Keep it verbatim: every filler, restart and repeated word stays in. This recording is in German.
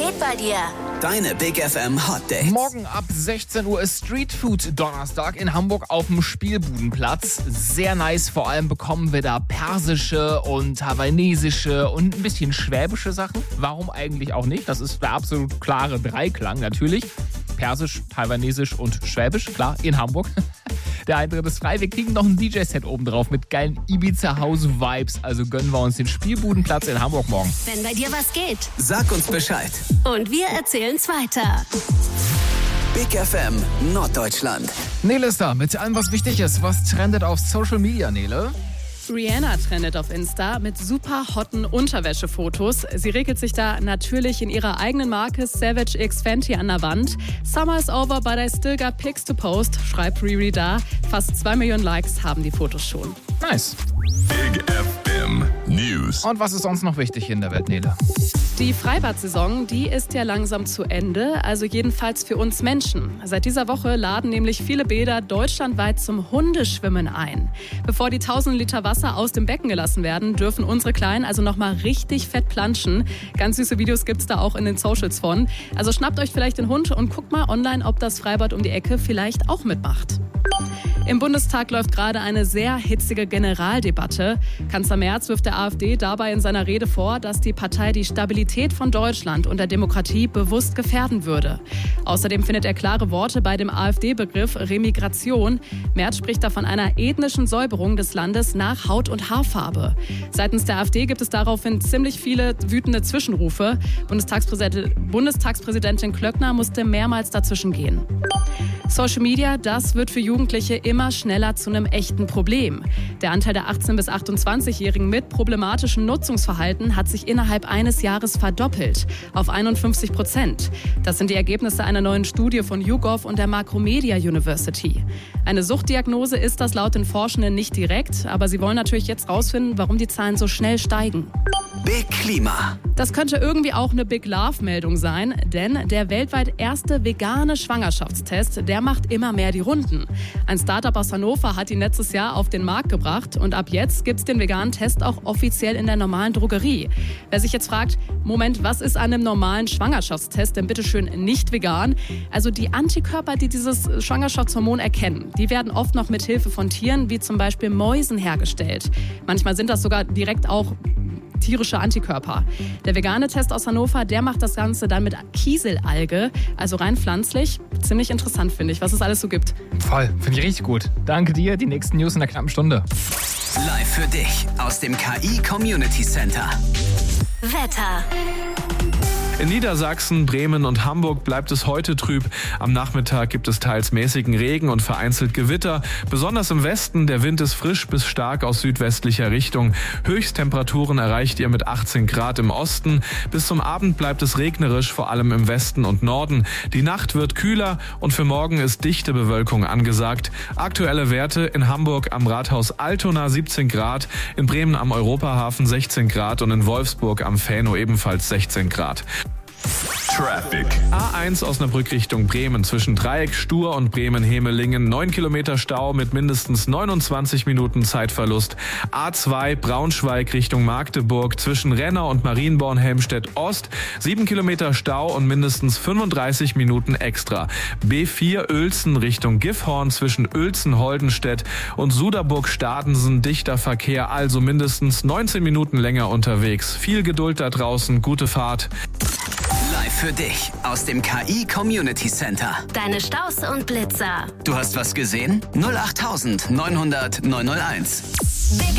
geht bei dir? Deine Big F M Hot Dates. Morgen ab sechzehn Uhr ist Street Food Donnerstag in Hamburg auf dem Spielbudenplatz. Sehr nice, vor allem bekommen wir da persische und hawaiinesische und ein bisschen schwäbische Sachen. Warum eigentlich auch nicht? Das ist der absolut klare Dreiklang natürlich. Persisch, taiwanesisch und schwäbisch, klar, in Hamburg. Der Eintritt ist frei. Wir kriegen noch ein D J-Set oben drauf mit geilen Ibiza-House-Vibes. Also gönnen wir uns den Spielbudenplatz in Hamburg morgen. Wenn bei dir was geht. Sag uns Bescheid. Und wir erzählen's weiter. Big F M Norddeutschland. Nele ist da mit allem, was wichtig ist. Was trendet auf Social Media, Nele? Rihanna trendet auf Insta mit super hotten Unterwäschefotos. Sie regelt sich da natürlich in ihrer eigenen Marke Savage X Fenty an der Wand. Summer is over, but I still got pics to post, schreibt Riri da. Fast zwei Millionen Likes haben die Fotos schon. Nice. Big F M News. Und was ist sonst noch wichtig in der Welt, Nele? Die Freibad-Saison, die ist ja langsam zu Ende, also jedenfalls für uns Menschen. Seit dieser Woche laden nämlich viele Bäder deutschlandweit zum Hundeschwimmen ein. Bevor die tausend Liter Wasser aus dem Becken gelassen werden, dürfen unsere Kleinen also nochmal richtig fett planschen. Ganz süße Videos gibt's da auch in den Socials von. Also schnappt euch vielleicht den Hund und guckt mal online, ob das Freibad um die Ecke vielleicht auch mitmacht. Im Bundestag läuft gerade eine sehr hitzige Generaldebatte. Kanzler Merz wirft der AfD dabei in seiner Rede vor, dass die Partei die Stabilität von Deutschland und der Demokratie bewusst gefährden würde. Außerdem findet er klare Worte bei dem AfD-Begriff Remigration. Merz spricht da von einer ethnischen Säuberung des Landes nach Haut- und Haarfarbe. Seitens der AfD gibt es daraufhin ziemlich viele wütende Zwischenrufe. Bundestagspräsident, Bundestagspräsidentin Klöckner musste mehrmals dazwischen gehen. Social Media, das wird für Jugendliche immer schneller zu einem echten Problem. Der Anteil der achtzehn- bis achtundzwanzigjährigen mit problematischem Nutzungsverhalten hat sich innerhalb eines Jahres verdoppelt, auf einundfünfzig Prozent. Das sind die Ergebnisse einer neuen Studie von YouGov und der Macromedia University. Eine Suchtdiagnose ist das laut den Forschenden nicht direkt, aber sie wollen natürlich jetzt rausfinden, warum die Zahlen so schnell steigen. Big Klima. Das könnte irgendwie auch eine Big Love-Meldung sein, denn der weltweit erste vegane Schwangerschaftstest, der macht immer mehr die Runden. Ein Startup aus Hannover hat ihn letztes Jahr auf den Markt gebracht und ab jetzt gibt's den veganen Test auch offiziell in der normalen Drogerie. Wer sich jetzt fragt, Moment, was ist an einem normalen Schwangerschaftstest denn bitteschön nicht vegan? Also die Antikörper, die dieses Schwangerschaftshormon erkennen, die werden oft noch mit Hilfe von Tieren wie zum Beispiel Mäusen hergestellt. Manchmal sind das sogar direkt auch tierische Antikörper. Der vegane Test aus Hannover, der macht das Ganze dann mit Kieselalge, also rein pflanzlich. Ziemlich interessant, finde ich, was es alles so gibt. Voll, finde ich richtig gut. Danke dir, die nächsten News in einer knappen Stunde. Live für dich aus dem K I Community Center. Wetter. In Niedersachsen, Bremen und Hamburg bleibt es heute trüb. Am Nachmittag gibt es teils mäßigen Regen und vereinzelt Gewitter. Besonders im Westen, der Wind ist frisch bis stark aus südwestlicher Richtung. Höchsttemperaturen erreicht ihr mit achtzehn Grad im Osten. Bis zum Abend bleibt es regnerisch, vor allem im Westen und Norden. Die Nacht wird kühler und für morgen ist dichte Bewölkung angesagt. Aktuelle Werte in Hamburg am Rathaus Altona siebzehn Grad, in Bremen am Europahafen sechzehn Grad und in Wolfsburg am Fähno ebenfalls sechzehn Grad. Traffic. A eins Osnabrück Richtung Bremen zwischen Dreieck, Stur und Bremen-Hemelingen. neun Kilometer Stau mit mindestens neunundzwanzig Minuten Zeitverlust. A zwei Braunschweig Richtung Magdeburg zwischen Renner und Marienborn-Helmstedt-Ost. sieben Kilometer Stau und mindestens fünfunddreißig Minuten extra. B vier Uelzen Richtung Gifhorn zwischen Uelzen-Holdenstedt und Suderburg-Stadensen. Dichter Verkehr, also mindestens neunzehn Minuten länger unterwegs. Viel Geduld da draußen, gute Fahrt. Live für dich aus dem K I Community Center. Deine Staus und Blitzer. Du hast was gesehen? null acht neun null null neun null eins. Big